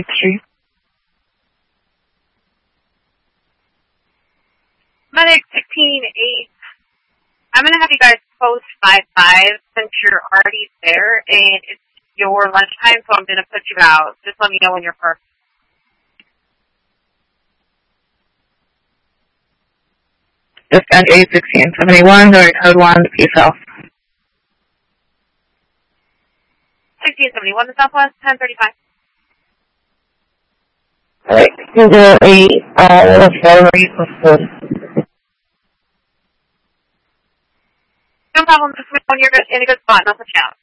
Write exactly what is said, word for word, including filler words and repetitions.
Street. Medic sixteen eight. I'm going to have you guys post five five since you're already there, and it's your lunchtime, so I'm going to put you out. Just let me know when you're first. Dispatch eight sixteen seventy-one, going code one to Peace House. sixteen seventy-one to Southwest, ten thirty-five. Alright, Google eight, uh, February posted. No problem, just when you're good, in a good spot, and I'll put you out.